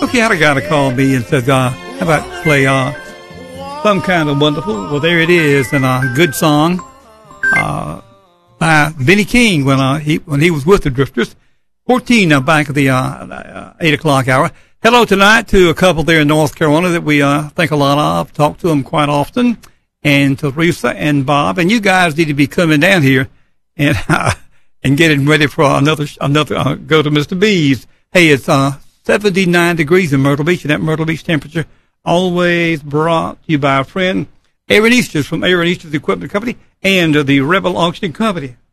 Milky had a guy to call me and said, how about play Some Kind of Wonderful? Well, there it is, and a good song by Benny King when he was with the Drifters. 14 back at the 8 o'clock hour. Hello tonight to a couple there in North Carolina that we think a lot of, talk to them quite often, and Teresa and Bob. And you guys need to be coming down here and getting ready for another go to Mr. B's. Hey, it's 79 degrees in Myrtle Beach, and that Myrtle Beach temperature always brought to you by our friend Aaron Easters from Aaron Easters Equipment Company and the Rebel Auctioning Company.